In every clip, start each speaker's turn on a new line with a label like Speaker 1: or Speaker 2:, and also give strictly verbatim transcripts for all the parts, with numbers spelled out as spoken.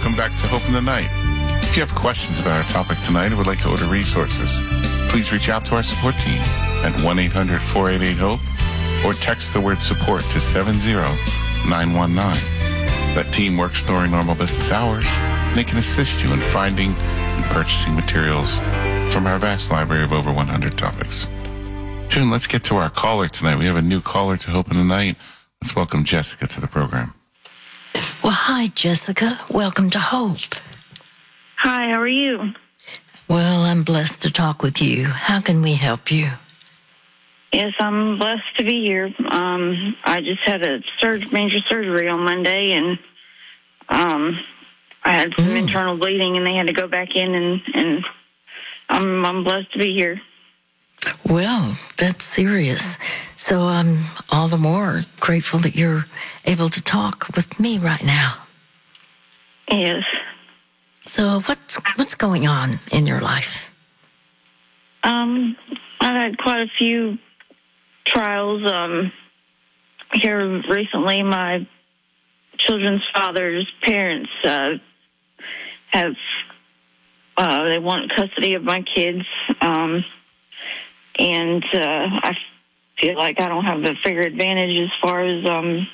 Speaker 1: welcome back to Hope in the Night. If you have questions about our topic tonight or would like to order resources, please reach out to our support team at one eight hundred four eight eight HOPE or text the word support to seven zero nine one nine. That team works during normal business hours, and they can assist you in finding and purchasing materials from our vast library of over one hundred topics. June, let's get to our caller tonight. We have a new caller to Hope in the Night. Let's welcome Jessica to the program.
Speaker 2: Well, hi, Jessica. Welcome to Hope.
Speaker 3: Hi, how are you?
Speaker 2: Well, I'm blessed to talk with you. How can we help you?
Speaker 3: Yes, I'm blessed to be here. Um, I just had a surg- major surgery on Monday, and um, I had some mm. internal bleeding, and they had to go back in, and, and I'm, I'm blessed to be here.
Speaker 2: Well, that's serious. So I'm all the more grateful that you're able to talk with me right now.
Speaker 3: Yes.
Speaker 2: So what's what's going on in your life?
Speaker 3: Um, I've had quite a few trials. Um, here recently, my children's father's parents uh, have uh, they want custody of my kids, um, and uh, I feel like I don't have the fair advantage as far as um,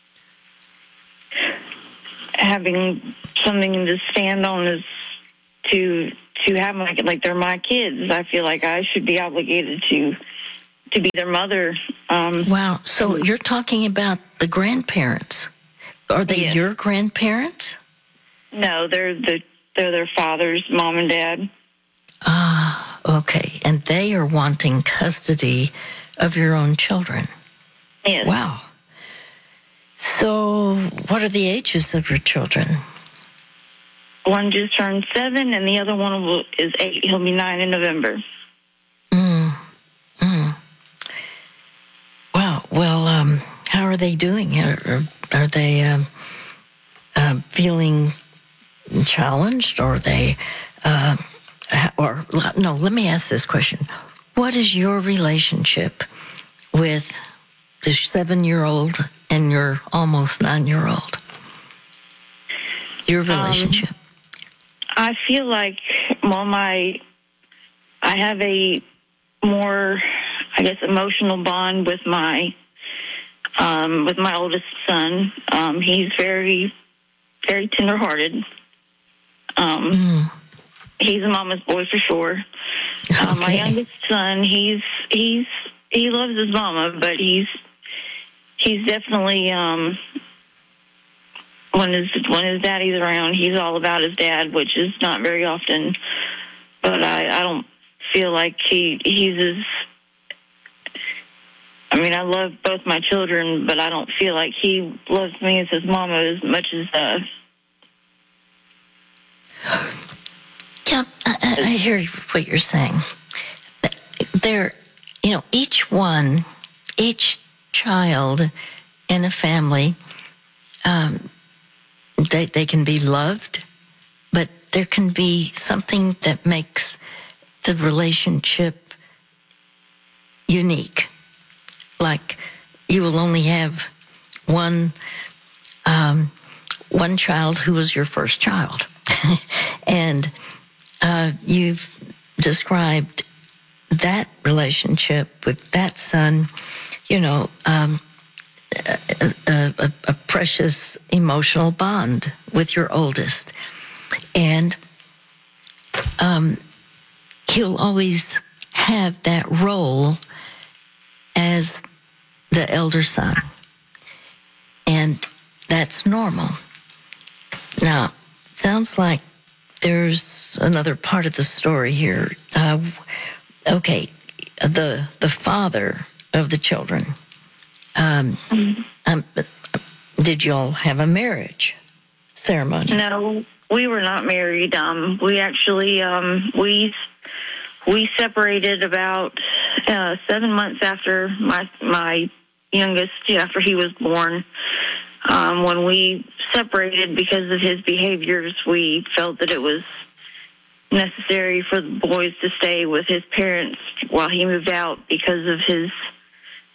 Speaker 3: having something to stand on as to to have my like they're my kids. I feel like I should be obligated to to be their mother. Um,
Speaker 2: wow. So you're talking about the grandparents. Are they
Speaker 3: yes.
Speaker 2: your grandparents?
Speaker 3: No, they're the they're their father's mom and dad.
Speaker 2: Ah, okay. And they are wanting custody of your own children.
Speaker 3: Yes.
Speaker 2: Wow. So what are the ages of your children?
Speaker 3: One just turned seven, and the other one will, is eight. He'll be nine in November.
Speaker 2: Mm. Mm. Wow. Well, um, how are they doing? Are, are they um, uh, feeling challenged? Or are they... Uh, or no, let me ask this question. What is your relationship with the seven-year-old and your almost nine-year-old? Your relationship. Um,
Speaker 3: I feel like, well, my, I have a more, I guess, emotional bond with my, um, with my oldest son. Um, he's very, very tenderhearted. Um, mm. He's a mama's boy for sure. Okay. Uh, my youngest son, he's, he's, he loves his mama, but he's, he's definitely, um, when his, when his daddy's around, he's all about his dad, which is not very often. But I, I don't feel like he, he's as, I mean, I love both my children, but I don't feel like he loves me as his mama as much as, uh,
Speaker 2: yeah, I, I hear what you're saying. There, you know, each one, each child in a family, um, they they can be loved, but there can be something that makes the relationship unique. Like you will only have one um, one child who was your first child, and uh, you've described that relationship with that son, you know, um, a, a, a precious emotional bond with your oldest. And um, he'll always have that role as the elder son. And that's normal. Now, it sounds like there's another part of the story here. Uh, okay, the the father of the children. Um, mm-hmm. um, did y'all have a marriage ceremony?
Speaker 3: No, we were not married. Um, we actually um, we we separated about uh, seven months after my my youngest, after he was born. Um, when we separated because of his behaviors, we felt that it was necessary for the boys to stay with his parents while he moved out because of his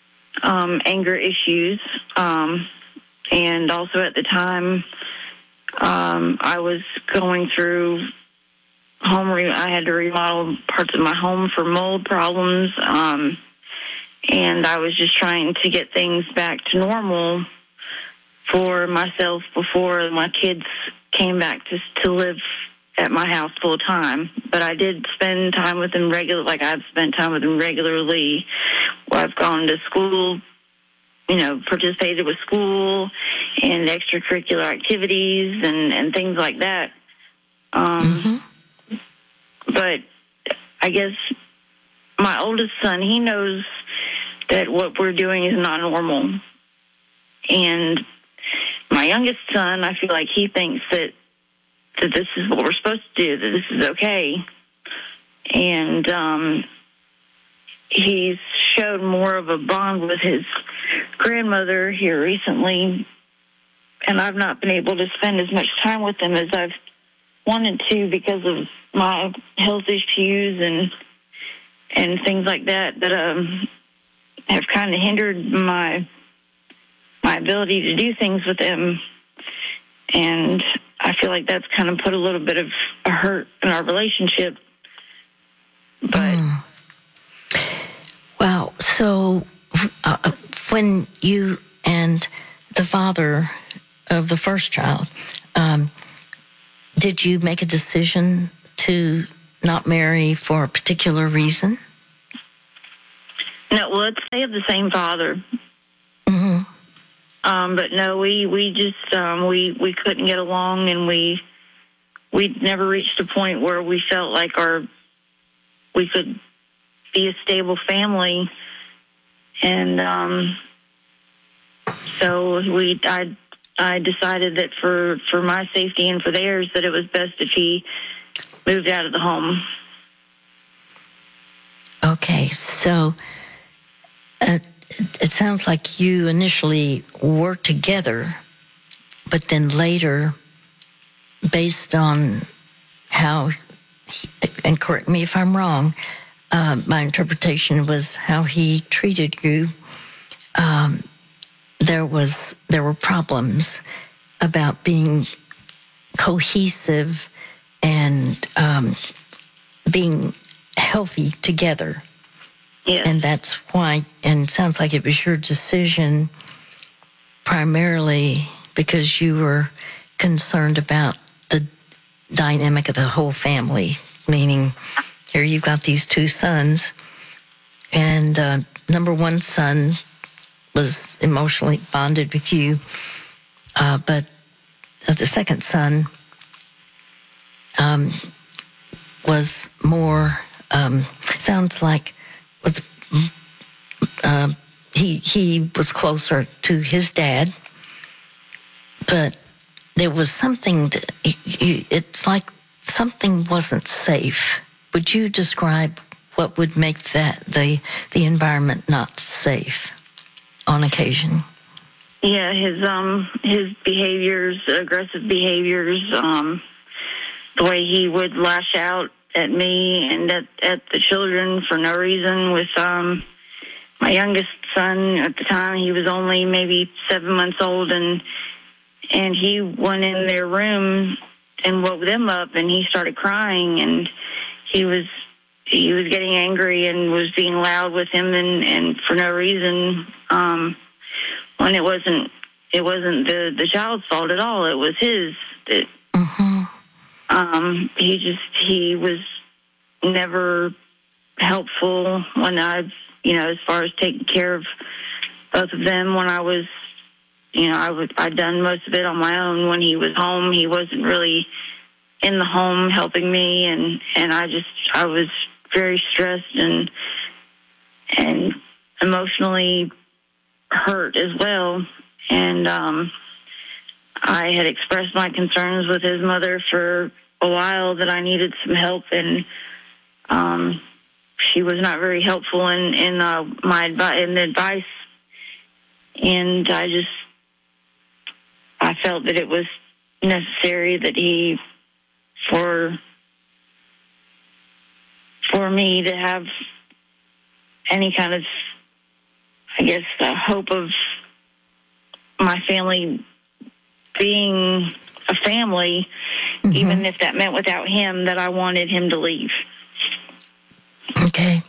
Speaker 3: um, anger issues. Um, and also at the time, Um, I was going through home. Re- I had to remodel parts of my home for mold problems, um, and I was just trying to get things back to normal for myself before my kids came back to to live at my house full time. But I did spend time with them regular, like I've spent time with them regularly. Where I've gone to school, you know, participated with school and extracurricular activities and, and things like that. Um, mm-hmm. But I guess my oldest son, he knows that what we're doing is not normal. And my youngest son, I feel like he thinks that that this is what we're supposed to do, that this is okay. And um, he's showed more of a bond with his grandmother here recently, and I've not been able to spend as much time with him as I've wanted to because of my health issues and and things like that that um, have kind of hindered my my ability to do things with him. And I feel like that's kind of put a little bit of a hurt in our relationship. But mm.
Speaker 2: Wow. So uh, when you and the father of the first child, um, did you make a decision to not marry for a particular reason?
Speaker 3: No, well, let's say of the same father.
Speaker 2: Mm-hmm.
Speaker 3: Um, but no, we we just um, we we couldn't get along, and we we never reached a point where we felt like our we could be a stable family, and um, so we I I decided that for for my safety and for theirs that it was best if he moved out of the home.
Speaker 2: Okay, so. Uh, It sounds like you initially worked together, but then later, based on how, he, and correct me if I'm wrong, uh, my interpretation was how he treated you. Um, there was there were problems about being cohesive and um, being healthy together.
Speaker 3: Yes.
Speaker 2: And that's why, and it sounds like it was your decision primarily because you were concerned about the dynamic of the whole family, meaning here you've got these two sons, and uh, number one son was emotionally bonded with you, uh, but uh, the second son um, was more, um, sounds like, was uh, he he was closer to his dad, but there was something that he, it's like something wasn't safe. Would you describe what would make that the the environment not safe on occasion?
Speaker 3: Yeah, his um his behaviors, aggressive behaviors, um, the way he would lash out at me and at, at the children for no reason. With um, my youngest son at the time, he was only maybe seven months old, and and he went in their room and woke them up, and he started crying, and he was he was getting angry and was being loud with him, and, and for no reason. Um, when it wasn't it wasn't the the child's fault at all. It was his. It,
Speaker 2: mm-hmm.
Speaker 3: Um, he just, he was never helpful when I, you know, as far as taking care of both of them when I was, you know, I would, I'd done most of it on my own. When he was home, he wasn't really in the home helping me. And, and I just, I was very stressed and, and emotionally hurt as well. And, um, I had expressed my concerns with his mother for a while that I needed some help, and um, she was not very helpful in in uh, my advi- in the advice. And I just I felt that it was necessary that he for for me to have any kind of, I guess, uh, hope of my family being a family, mm-hmm. even if that meant without him, that I wanted him to leave.
Speaker 2: Okay.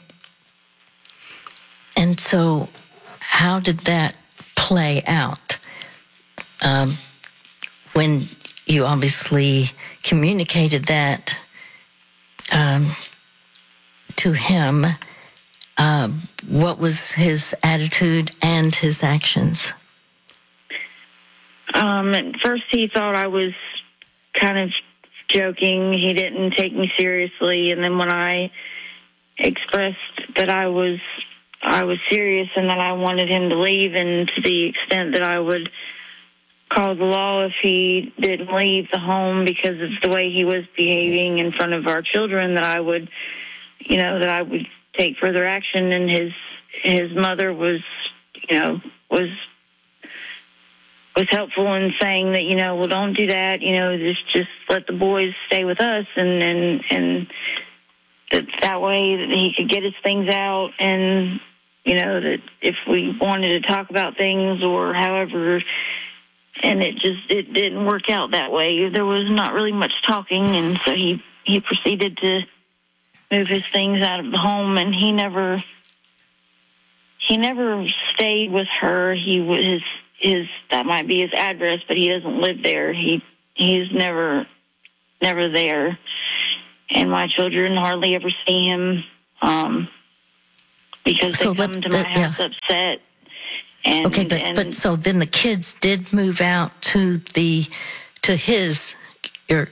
Speaker 2: And so how did that play out? Um, when you obviously communicated that um, to him, uh, what was his attitude and his actions?
Speaker 3: Um, at first he thought I was kind of joking. He didn't take me seriously. And then when I expressed that I was I was serious and that I wanted him to leave, and to the extent that I would call the law if he didn't leave the home because of the way he was behaving in front of our children, that I would, you know, that I would take further action. And his his mother was, you know, was was helpful in saying that, you know, well, don't do that, you know, just just let the boys stay with us, and and and that, that way that he could get his things out, and, you know, that if we wanted to talk about things or however. And it just, it didn't work out that way. There was not really much talking, and so he, he proceeded to move his things out of the home, and he never, he never stayed with her. He was, his, his, that might be his address, but he doesn't live there. He, he's never, never there. And my children hardly ever see him, um, because
Speaker 2: so
Speaker 3: they come
Speaker 2: let,
Speaker 3: to my
Speaker 2: the,
Speaker 3: house
Speaker 2: yeah.
Speaker 3: upset. And,
Speaker 2: okay, but,
Speaker 3: and,
Speaker 2: but so then the kids did move out to the to his or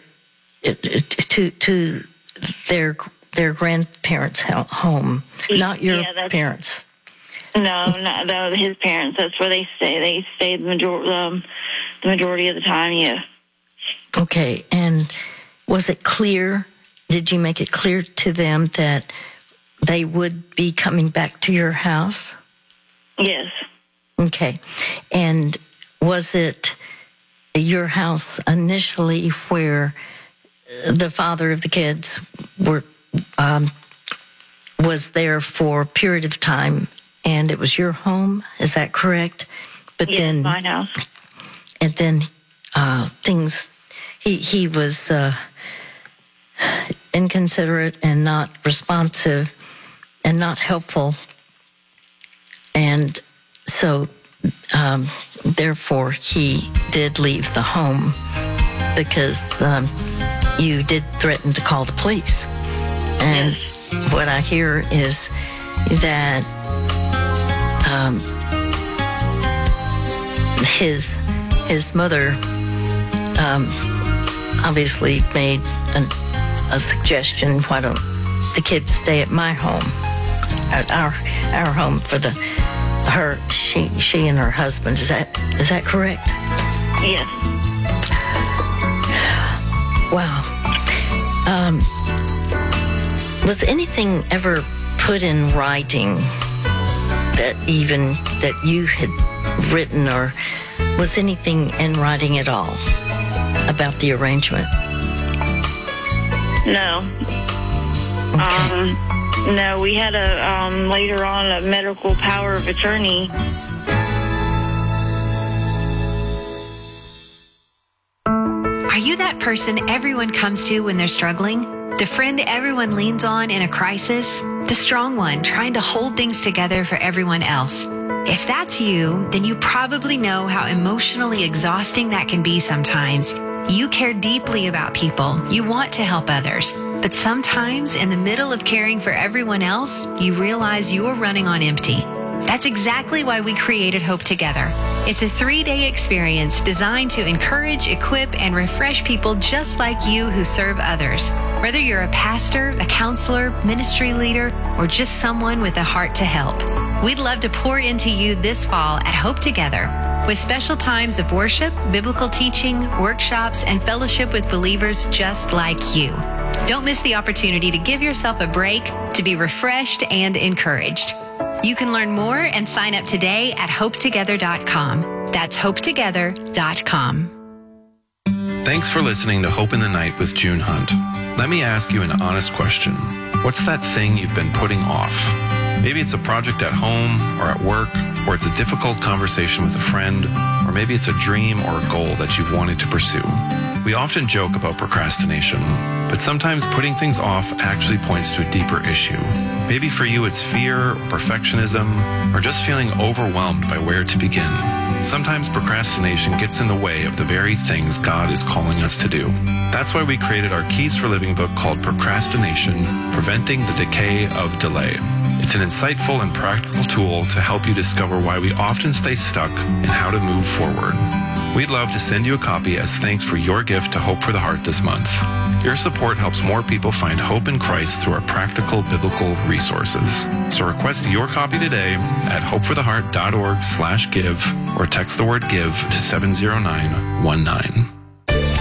Speaker 2: to to their their grandparents' home, not your
Speaker 3: yeah,
Speaker 2: parents.
Speaker 3: No, not no, his parents. That's where they stay. They stay the majority um, the majority of the time. Yeah.
Speaker 2: Okay, and was it clear? Did you make it clear to them that they would be coming back to your house?
Speaker 3: Yes.
Speaker 2: Okay. And was it your house initially where the father of the kids were um, was there for a period of time, and it was your home? Is that correct? But
Speaker 3: yes,
Speaker 2: then
Speaker 3: my house.
Speaker 2: And then uh, things he he was uh, inconsiderate and not responsive and not helpful, and so, um, therefore, he did leave the home because um, you did threaten to call the police. And yes. What I hear is that um, his his mother um, obviously made an, a suggestion. Why don't the kids stay at my home, at our our home for the. Her, she, she and her husband. Is that is that correct?
Speaker 3: Yes.
Speaker 2: Wow. Um, was anything ever put in writing that even that you had written, or was anything in writing at all about the arrangement?
Speaker 3: No.
Speaker 2: Okay.
Speaker 3: Um, No, we had a, um, later on, a medical power of attorney.
Speaker 4: Are you that person everyone comes to when they're struggling? The friend everyone leans on in a crisis? The strong one trying to hold things together for everyone else? If that's you, then you probably know how emotionally exhausting that can be sometimes. You care deeply about people. You want to help others. But sometimes, in the middle of caring for everyone else, you realize you're running on empty. That's exactly why we created Hope Together. It's a three-day experience designed to encourage, equip, and refresh people just like you who serve others. Whether you're a pastor, a counselor, ministry leader, or just someone with a heart to help. We'd love to pour into you this fall at Hope Together, with special times of worship, biblical teaching, workshops, and fellowship with believers just like you. Don't miss the opportunity to give yourself a break, to be refreshed and encouraged. You can learn more and sign up today at hope together dot com. That's hope together dot com.
Speaker 5: Thanks for listening to Hope in the Night with June Hunt. Let me ask you an honest question. What's that thing you've been putting off? Maybe it's a project at home or at work, or it's a difficult conversation with a friend, or maybe it's a dream or a goal that you've wanted to pursue. We often joke about procrastination, but sometimes putting things off actually points to a deeper issue. Maybe for you it's fear or perfectionism, or just feeling overwhelmed by where to begin. Sometimes procrastination gets in the way of the very things God is calling us to do. That's why we created our Keys for Living book called Procrastination, Preventing the Decay of Delay. It's an insightful and practical tool to help you discover why we often stay stuck and how to move forward. We'd love to send you a copy as thanks for your gift to Hope for the Heart this month. Your support helps more people find hope in Christ through our practical biblical resources. So request your copy today at hopefortheheart.org slash give or text the word give to seven zero nine one nine.